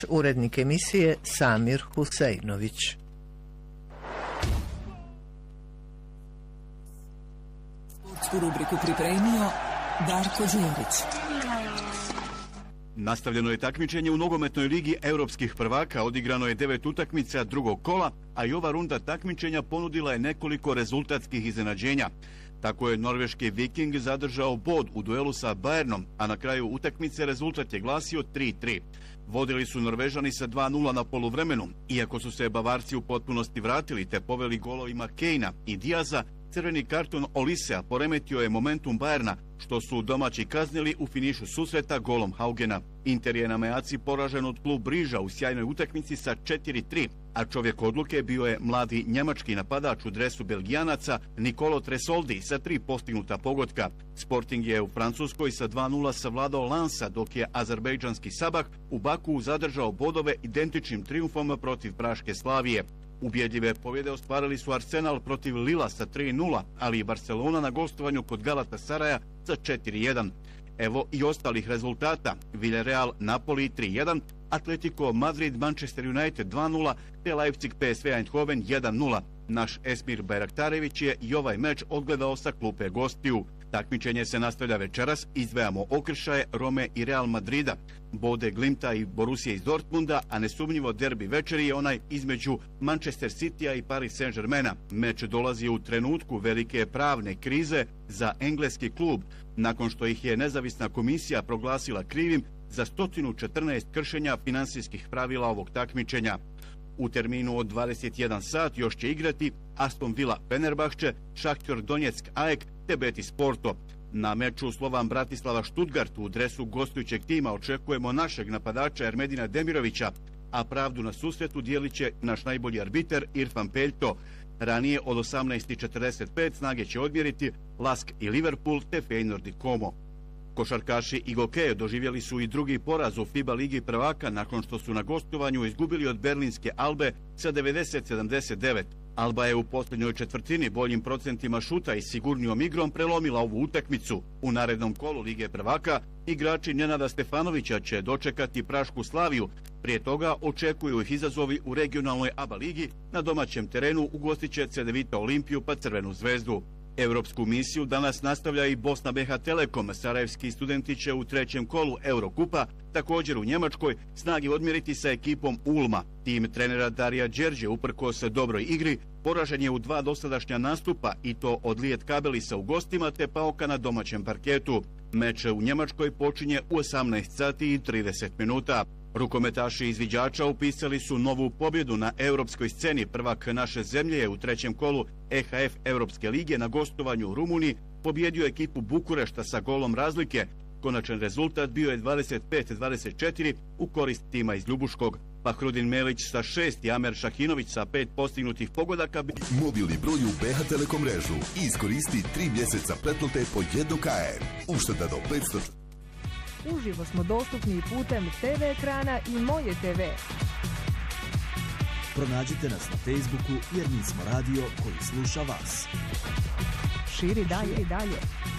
Urednik emisije Samir Husejnović. Sportsku rubriku pripremio Darko Đurić. Nastavljeno je takmičenje u nogometnoj ligi europskih prvaka, odigrano je 9 utakmica drugog kola, a i ova runda takmičenja ponudila je nekoliko rezultatskih iznenađenja. Tako je norveški Viking zadržao bod u duelu sa Bayernom, a na kraju utakmice rezultat je glasio 3-3. Vodili su Norvežani sa 2-0 na poluvremenu. Iako su se Bavarci u potpunosti vratili te poveli golovima Kejna i Diaza, crveni karton Olisea poremetio je momentum Bayerna, što su domaći kaznili u finišu susreta golom Haugena. Inter je na mejaci poražen od klub Briža u sjajnoj utakmici sa 4-3, a čovjek odluke bio je mladi njemački napadač u dresu Belgijanaca Nicolo Tresoldi sa 3 postignuta pogotka. Sporting je u Francuskoj sa 2-0 savladao Lansa, dok je azerbejdžanski Sabah u Baku zadržao bodove identičnim trijumfom protiv Praške Slavije. Ubjedljive pobjede ostvarili su Arsenal protiv Lila sa 3-0, ali i Barcelona na gostovanju kod Galatasaraja sa 4-1. Evo i ostalih rezultata: Villarreal Napoli 3-1, Atletico Madrid Manchester United 2-0, te Leipzig PSV Eindhoven 1-0. Naš Esmir Bajraktarević je i ovaj meč odgledao sa klupe gostiju. Takmičenje se nastavlja večeras, izdvajamo okršaje Rome i Real Madrida, bode Glimta i Borusije iz Dortmunda, a nesumnjivo derbi večeri je onaj između Manchester Citya i Paris Saint-Germaina. Meč dolazi u trenutku velike pravne krize za engleski klub, nakon što ih je nezavisna komisija proglasila krivim za 114 kršenja finansijskih pravila ovog takmičenja. U terminu od 21 sat još će igrati Aston Villa Fenerbahče, Šahtjor Donjeck AEK te Betis Porto. Na meču Slovan Bratislava Stuttgart u dresu gostujućeg tima očekujemo našeg napadača Ermedina Demirovića, a pravdu na susretu dijelit će naš najbolji arbiter Irfan Peljto. Ranije od 18:45 snage će odmjeriti Lask i Liverpool te Feyenoord i Como. Košarkaši i Gokeje doživjeli su i drugi poraz u FIBA ligi prvaka nakon što su na gostovanju izgubili od berlinske Albe sa 90-79. Alba je u posljednjoj četvrtini boljim procentima šuta i sigurnijom igrom prelomila ovu utakmicu. U narednom kolu lige prvaka igrači Nenada Stefanovića će dočekati Prašku Slaviju. Prije toga očekuju ih izazovi u regionalnoj ABA ligi. Na domaćem terenu ugostit će Cedevita Olimpiju pa Crvenu zvezdu. Europsku misiju danas nastavlja i Bosna BH Telekom. Sarajevski studenti će u trećem kolu Eurokupa, također u Njemačkoj, snagi odmjeriti sa ekipom Ulma. Tim trenera Darija Đerđe, uprkos dobroj igri, poražen je u 2 dosadašnja nastupa, i to od Lijet Kabelisa u gostima te Paoka na domaćem parketu. Meč u Njemačkoj počinje u 18:30. Rukometaši izviđača upisali su novu pobjedu na europskoj sceni. Prvak naše zemlje je u trećem kolu EHF Europske lige na gostovanju u Rumuniji pobjedio ekipu Bukurešta sa golom razlike. Konačan rezultat bio je 25-24 u korist tima iz Ljubuškog. Pahrudin Melić sa 6 i Amer Šahinović sa 5 postignutih pogodaka. Mobilni broj u BH Telekom mrežu i iskoristi 3 mjeseca pretplate po 1 KM. Ušteda do 500. Uživo smo dostupni putem TV ekrana i Moje TV. Pronađite nas na Facebooku jer mi smo radio koji sluša vas. Širi dalje.